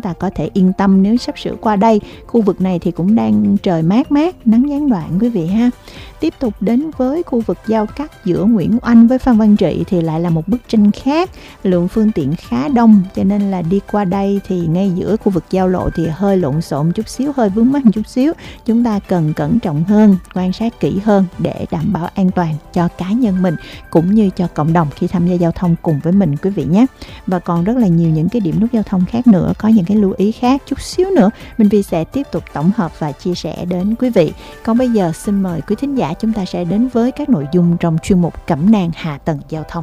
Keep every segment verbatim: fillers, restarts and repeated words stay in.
ta có thể yên tâm nếu sắp sửa qua đây. Khu vực này thì cũng đang trời mát mát, nắng gián đoạn quý vị ha. Tiếp tục đến với khu vực giao cắt giữa Nguyễn Oanh với Phan Văn Trị thì lại là một bức tranh khác. Lượng phương tiện khá đông, cho nên là đi qua đây thì ngay giữa khu vực giao lộ thì hơi lộn xộn chút xíu, hơi vướng mắc chút xíu. Chúng ta cần cẩn trọng hơn, quan sát kỹ hơn để đảm bảo an toàn cho cá nhân mình cũng như cho cộng đồng khi tham gia giao thông cùng với mình quý vị nhé. Và còn rất là nhiều những cái điểm nút giao thông khác nữa, có những cái lưu ý khác chút xíu nữa Minh Vi sẽ tiếp tục tổng hợp và chia sẻ đến quý vị. Còn bây giờ xin mời quý thính giả chúng ta sẽ đến với các nội dung trong chuyên mục Cẩm nang hạ tầng giao thông.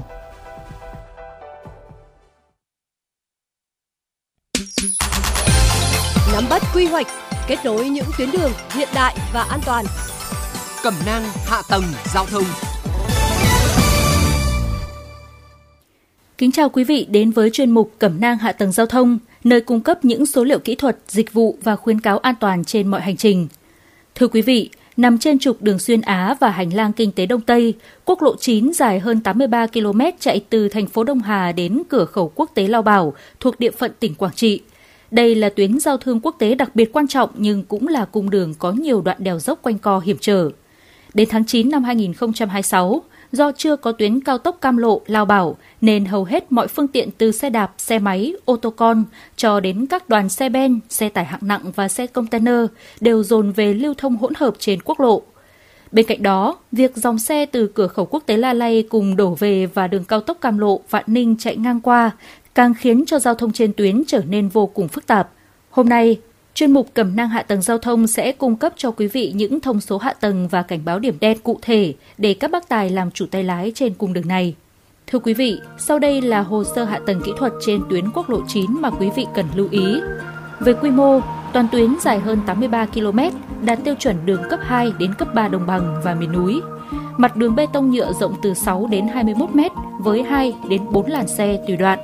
Nắm bắt quy hoạch, kết nối những tuyến đường hiện đại và an toàn. Cẩm nang hạ tầng giao thông. Kính chào quý vị đến với chuyên mục Cẩm nang hạ tầng giao thông, nơi cung cấp những số liệu kỹ thuật, dịch vụ và khuyến cáo an toàn trên mọi hành trình. Thưa quý vị, nằm trên trục đường xuyên Á và hành lang kinh tế Đông Tây, quốc lộ chín dài hơn tám mươi ba ki lô mét chạy từ thành phố Đông Hà đến cửa khẩu quốc tế Lao Bảo thuộc địa phận tỉnh Quảng Trị. Đây là tuyến giao thương quốc tế đặc biệt quan trọng nhưng cũng là cung đường có nhiều đoạn đèo dốc quanh co hiểm trở. Đến tháng chín năm hai nghìn không trăm hai mươi sáu, do chưa có tuyến cao tốc Cam Lộ - Lao Bảo nên hầu hết mọi phương tiện từ xe đạp, xe máy, ô tô con cho đến các đoàn xe ben, xe tải hạng nặng và xe container đều dồn về lưu thông hỗn hợp trên quốc lộ. Bên cạnh đó, việc dòng xe từ cửa khẩu quốc tế La Lay cùng đổ về và đường cao tốc Cam Lộ - Vạn Ninh chạy ngang qua càng khiến cho giao thông trên tuyến trở nên vô cùng phức tạp. Hôm nay, chuyên mục Cẩm nang hạ tầng giao thông sẽ cung cấp cho quý vị những thông số hạ tầng và cảnh báo điểm đen cụ thể để các bác tài làm chủ tay lái trên cung đường này. Thưa quý vị, sau đây là hồ sơ hạ tầng kỹ thuật trên tuyến quốc lộ chín mà quý vị cần lưu ý. Về quy mô, toàn tuyến dài hơn tám mươi ba ki lô mét, đạt tiêu chuẩn đường cấp hai đến cấp ba đồng bằng và miền núi. Mặt đường bê tông nhựa rộng từ sáu đến hai mươi mốt mét với hai đến bốn làn xe tùy đoạn.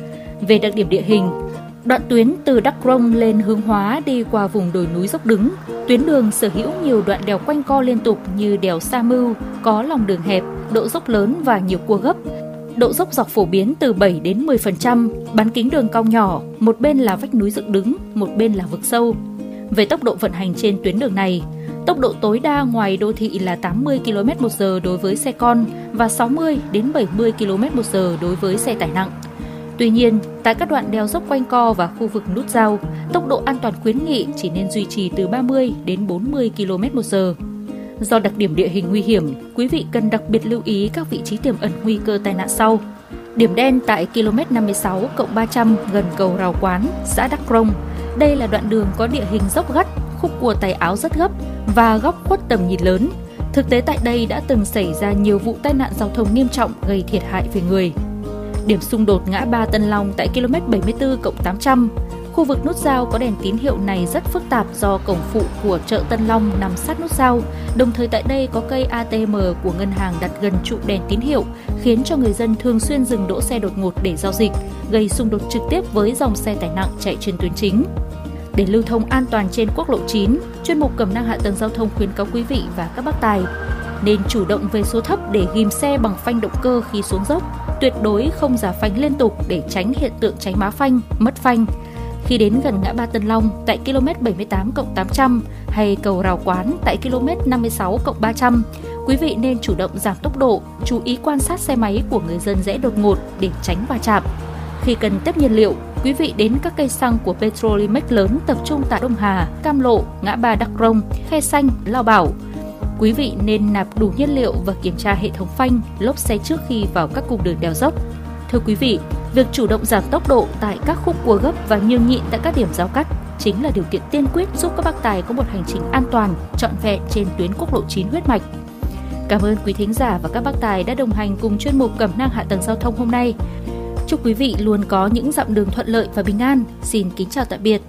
Về đặc điểm địa hình, đoạn tuyến từ Đắk Rông lên Hướng Hóa đi qua vùng đồi núi dốc đứng. Tuyến đường sở hữu nhiều đoạn đèo quanh co liên tục như đèo Sa Mưu, có lòng đường hẹp, độ dốc lớn và nhiều cua gấp. Độ dốc dọc phổ biến từ bảy đến mười phần trăm, bán kính đường cong nhỏ, một bên là vách núi dựng đứng, một bên là vực sâu. Về tốc độ vận hành trên tuyến đường này, tốc độ tối đa ngoài đô thị là tám mươi ki lô mét một giờ đối với xe con và sáu mươi đến bảy mươi ki lô mét một giờ đối với xe tải nặng. Tuy nhiên, tại các đoạn đèo dốc quanh co và khu vực nút giao, tốc độ an toàn khuyến nghị chỉ nên duy trì từ ba mươi đến bốn mươi ki lô mét một giờ. Do đặc điểm địa hình nguy hiểm, quý vị cần đặc biệt lưu ý các vị trí tiềm ẩn nguy cơ tai nạn sau. Điểm đen tại ki lô mét năm mươi sáu cộng ba trăm gần cầu Rào Quán, xã Đắk Rông. Đây là đoạn đường có địa hình dốc gắt, khúc cua tay áo rất gấp và góc khuất tầm nhìn lớn. Thực tế tại đây đã từng xảy ra nhiều vụ tai nạn giao thông nghiêm trọng gây thiệt hại về người. Điểm xung đột ngã ba Tân Long tại ki lô mét bảy mươi tư cộng tám trăm. Khu vực nút giao có đèn tín hiệu này rất phức tạp do cổng phụ của chợ Tân Long nằm sát nút giao. Đồng thời tại đây có cây a tê em của ngân hàng đặt gần trụ đèn tín hiệu, khiến cho người dân thường xuyên dừng đỗ xe đột ngột để giao dịch, gây xung đột trực tiếp với dòng xe tải nặng chạy trên tuyến chính. Để lưu thông an toàn trên quốc lộ chín, chuyên mục Cẩm nang hạ tầng giao thông khuyến cáo quý vị và các bác tài nên chủ động về số thấp để ghim xe bằng phanh động cơ khi xuống dốc, tuyệt đối không già phanh liên tục để tránh hiện tượng cháy má phanh, mất phanh. Khi đến gần ngã ba Tân Long tại ki lô mét bảy mươi tám cộng tám trăm hay cầu Rào Quán tại ki lô mét năm mươi sáu cộng ba trăm, quý vị nên chủ động giảm tốc độ, chú ý quan sát xe máy của người dân rẽ đột ngột để tránh va chạm. Khi cần tiếp nhiên liệu, quý vị đến các cây xăng của Petrolimex lớn tập trung tại Đông Hà, Cam Lộ, ngã ba Đắk Rông, Khe Xanh, Lao Bảo. Quý vị nên nạp đủ nhiên liệu và kiểm tra hệ thống phanh, lốp xe trước khi vào các cung đường đèo dốc. Thưa quý vị, việc chủ động giảm tốc độ tại các khúc cua gấp và nhường nhịn tại các điểm giao cắt chính là điều kiện tiên quyết giúp các bác tài có một hành trình an toàn, trọn vẹn trên tuyến quốc lộ chín huyết mạch. Cảm ơn quý thính giả và các bác tài đã đồng hành cùng chuyên mục Cẩm nang hạ tầng giao thông hôm nay. Chúc quý vị luôn có những dặm đường thuận lợi và bình an. Xin kính chào tạm biệt.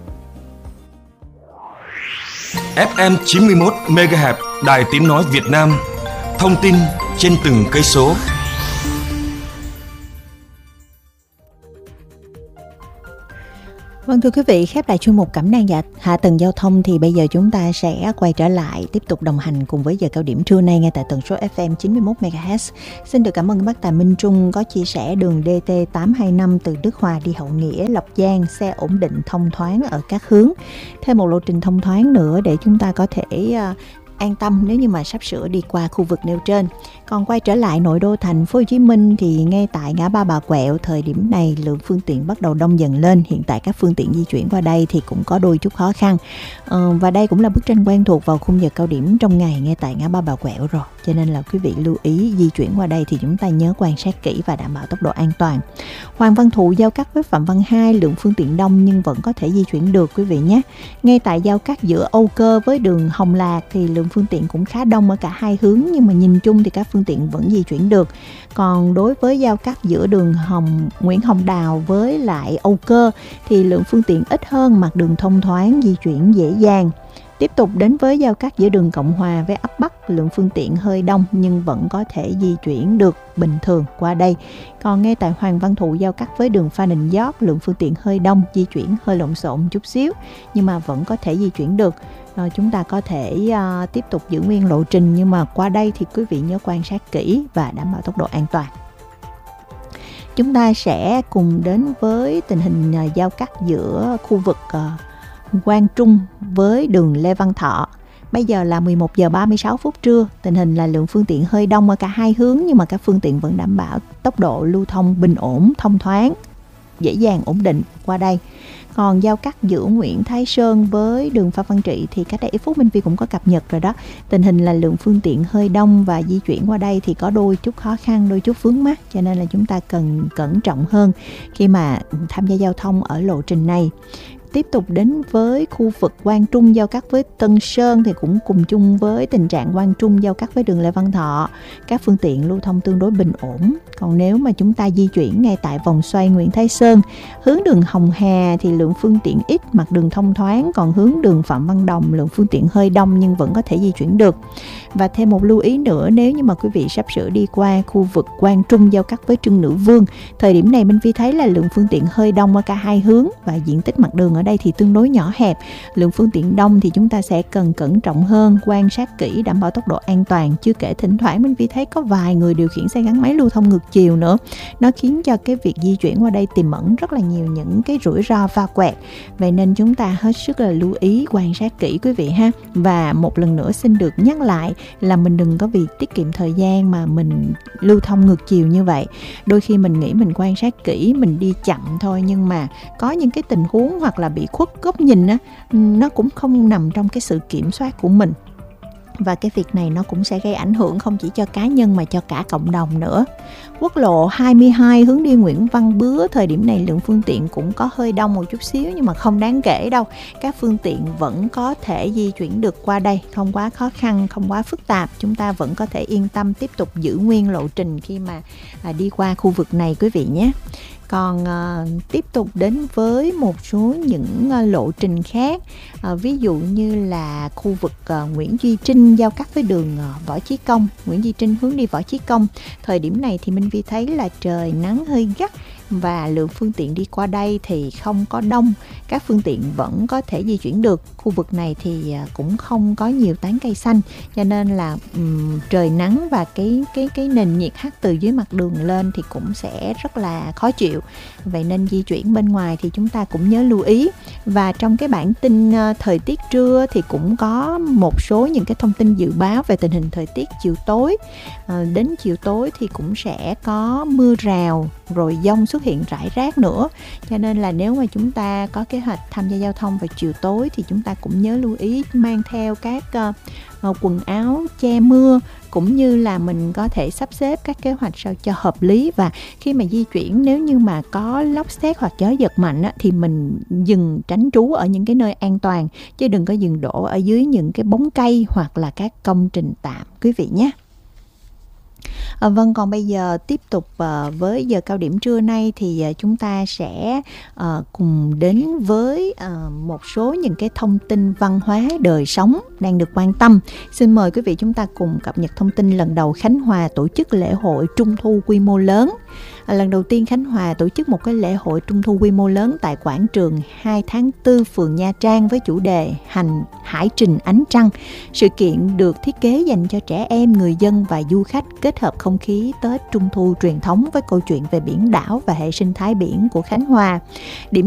ép em chín mươi mốt mê ga héc, Đài Tiếng nói Việt Nam. Thông tin trên từng cây số. Vâng, thưa quý vị, khép lại chuyên mục Cẩm nang và hạ tầng giao thông thì bây giờ chúng ta sẽ quay trở lại tiếp tục đồng hành cùng với giờ cao điểm trưa nay ngay tại tần số ép em chín mươi mốt mê ga héc. Xin được cảm ơn bác Tài Minh Trung có chia sẻ đường đê tê tám hai năm từ Đức Hòa đi Hậu Nghĩa, Lộc Giang, xe ổn định thông thoáng ở các hướng. Thêm một lộ trình thông thoáng nữa để chúng ta có thể uh, an tâm nếu như mà sắp sửa đi qua khu vực nêu trên. Còn quay trở lại nội đô thành phố Hồ Chí Minh thì ngay tại ngã ba Bà Quẹo, thời điểm này lượng phương tiện bắt đầu đông dần lên. Hiện tại các phương tiện di chuyển qua đây thì cũng có đôi chút khó khăn. Ờ, và đây cũng là bức tranh quen thuộc vào khung giờ cao điểm trong ngày ngay tại ngã ba Bà Quẹo rồi. Cho nên là quý vị lưu ý di chuyển qua đây thì chúng ta nhớ quan sát kỹ và đảm bảo tốc độ an toàn. Hoàng Văn Thụ giao cắt với Phạm Văn Hai, lượng phương tiện đông nhưng vẫn có thể di chuyển được quý vị nhé. Ngay tại giao cắt giữa Âu Cơ với đường Hồng Lạc thì lượng phương tiện cũng khá đông ở cả hai hướng, nhưng mà nhìn chung thì các phương tiện vẫn di chuyển được. Còn đối với giao cắt giữa đường Hồng Nguyễn Hồng Đào với lại Âu Cơ thì lượng phương tiện ít hơn, mặt đường thông thoáng, di chuyển dễ dàng. Tiếp tục đến với giao cắt giữa đường Cộng Hòa với ấp Bắc, lượng phương tiện hơi đông nhưng vẫn có thể di chuyển được bình thường qua đây. Còn ngay tại Hoàng Văn Thụ giao cắt với đường Pha Đình Giót, lượng phương tiện hơi đông, di chuyển hơi lộn xộn chút xíu nhưng mà vẫn có thể di chuyển được. À, chúng ta có thể uh, tiếp tục giữ nguyên lộ trình, nhưng mà qua đây thì quý vị nhớ quan sát kỹ và đảm bảo tốc độ an toàn. Chúng ta sẽ cùng đến với tình hình uh, giao cắt giữa khu vực uh, Quang Trung với đường Lê Văn Thọ. Bây giờ là mười một giờ ba mươi sáu phút trưa, tình hình là lượng phương tiện hơi đông ở cả hai hướng, nhưng mà các phương tiện vẫn đảm bảo tốc độ lưu thông bình ổn, thông thoáng, dễ dàng ổn định qua đây. Còn giao cắt giữa Nguyễn Thái Sơn với đường Phan Văn Trị thì cách đây ít phút Minh Phi cũng có cập nhật rồi đó. Tình hình là lượng phương tiện hơi đông và di chuyển qua đây thì có đôi chút khó khăn, đôi chút vướng mắc, cho nên là chúng ta cần cẩn trọng hơn khi mà tham gia giao thông ở lộ trình này. Tiếp tục đến với khu vực Quang Trung giao cắt với Tân Sơn thì cũng cùng chung với tình trạng Quang Trung giao cắt với đường Lê Văn Thọ. Các phương tiện lưu thông tương đối bình ổn. Còn nếu mà chúng ta di chuyển ngay tại vòng xoay Nguyễn Thái Sơn, hướng đường Hồng Hà thì lượng phương tiện ít, mặt đường thông thoáng. Còn hướng đường Phạm Văn Đồng lượng phương tiện hơi đông nhưng vẫn có thể di chuyển được. Và thêm một lưu ý nữa, nếu như mà quý vị sắp sửa đi qua khu vực Quang Trung giao cắt với Trưng Nữ Vương, thời điểm này Minh Phi thấy là lượng phương tiện hơi đông ở cả hai hướng và diện tích mặt đường ở đây thì tương đối nhỏ hẹp. Lượng phương tiện đông thì chúng ta sẽ cần cẩn trọng hơn, quan sát kỹ, đảm bảo tốc độ an toàn. Chưa kể thỉnh thoảng Minh Phi thấy có vài người điều khiển xe gắn máy lưu thông ngược chiều nữa. Nó khiến cho cái việc di chuyển qua đây tiềm ẩn rất là nhiều những cái rủi ro va quẹt. Vậy nên chúng ta hết sức là lưu ý, quan sát kỹ quý vị ha. Và một lần nữa xin được nhắc lại là mình đừng có vì tiết kiệm thời gian mà mình lưu thông ngược chiều như vậy. Đôi khi mình nghĩ mình quan sát kỹ, mình đi chậm thôi, nhưng mà có những cái tình huống hoặc là bị khuất góc nhìn á, nó cũng không nằm trong cái sự kiểm soát của mình. Và cái việc này nó cũng sẽ gây ảnh hưởng không chỉ cho cá nhân mà cho cả cộng đồng nữa. Quốc lộ hai mươi hai hướng đi Nguyễn Văn Bứa, thời điểm này lượng phương tiện cũng có hơi đông một chút xíu nhưng mà không đáng kể đâu. Các phương tiện vẫn có thể di chuyển được qua đây, không quá khó khăn, không quá phức tạp. Chúng ta vẫn có thể yên tâm tiếp tục giữ nguyên lộ trình khi mà à, đi qua khu vực này quý vị nhé. Còn uh, tiếp tục đến với một số những uh, lộ trình khác, uh, ví dụ như là khu vực uh, Nguyễn Duy Trinh giao cắt với đường uh, Võ Chí Công. Nguyễn Duy Trinh hướng đi Võ Chí Công, thời điểm này thì Minh Vi thấy là trời nắng hơi gắt và lượng phương tiện đi qua đây thì không có đông, các phương tiện vẫn có thể di chuyển được. Khu vực này thì cũng không có nhiều tán cây xanh, cho nên là um, trời nắng và cái cái cái nền nhiệt hắt từ dưới mặt đường lên thì cũng sẽ rất là khó chịu. Vậy nên di chuyển bên ngoài thì chúng ta cũng nhớ lưu ý. Và trong cái bản tin uh, thời tiết trưa thì cũng có một số những cái thông tin dự báo về tình hình thời tiết chiều tối. Uh, đến chiều tối thì cũng sẽ có mưa rào rồi dông xuất hiện rải rác nữa, cho nên là nếu mà chúng ta có kế hoạch tham gia giao thông vào chiều tối thì chúng ta cũng nhớ lưu ý mang theo các uh, quần áo che mưa, cũng như là mình có thể sắp xếp các kế hoạch sao cho hợp lý. Và khi mà di chuyển, nếu như mà có lốc sét hoặc gió giật mạnh á, thì mình dừng tránh trú ở những cái nơi an toàn, chứ đừng có dừng đỗ ở dưới những cái bóng cây hoặc là các công trình tạm quý vị nhé. À, vâng, còn bây giờ tiếp tục uh, với giờ cao điểm trưa nay thì uh, chúng ta sẽ uh, cùng đến với uh, một số những cái thông tin văn hóa đời sống đang được quan tâm. Xin mời quý vị chúng ta cùng cập nhật thông tin lần đầu Khánh Hòa tổ chức lễ hội Trung thu quy mô lớn. À, lần đầu tiên Khánh Hòa tổ chức một cái lễ hội Trung thu quy mô lớn tại quảng trường hai tháng tư phường Nha Trang với chủ đề Hành Hải trình ánh trăng. Sự kiện được thiết kế dành cho trẻ em, người dân và du khách, kết hợp không khí Tết Trung thu truyền thống với câu chuyện về biển đảo và hệ sinh thái biển của Khánh Hòa. Điểm